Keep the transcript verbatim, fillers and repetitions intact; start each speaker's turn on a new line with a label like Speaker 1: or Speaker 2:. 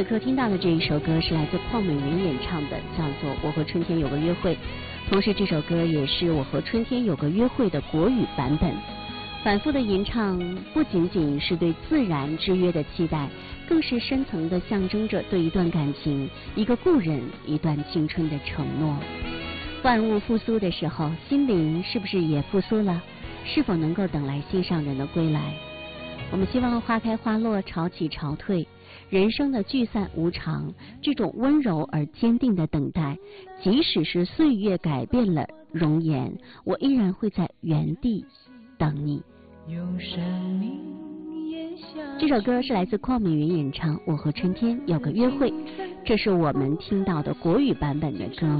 Speaker 1: 此刻听到的这一首歌是来自邝美云演唱的，叫做《我和春天有个约会》。同时这首歌也是《我和春天有个约会》的国语版本。反复的吟唱不仅仅是对自然之约的期待，更是深层的象征着对一段感情、一个故人、一段青春的承诺。万物复苏的时候，心灵是不是也复苏了？是否能够等来心上人的归来？我们希望花开花落，潮起潮退，人生的聚散无常，这种温柔而坚定的等待，即使是岁月改变了容颜，我依然会在原地等你。
Speaker 2: 用生命咽下
Speaker 1: 这首歌是来自邝美云演唱《我和春天有个约会》，这是我们听到的国语版本的歌。